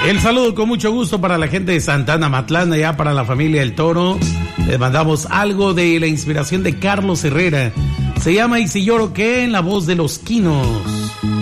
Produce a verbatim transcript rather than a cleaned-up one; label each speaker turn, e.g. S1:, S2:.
S1: El saludo con mucho gusto para la gente de Santana Matlán, allá para la familia El Toro. Les mandamos algo de la inspiración de Carlos Herrera. Se llama Y si lloro qué, en la voz de Los Quinos.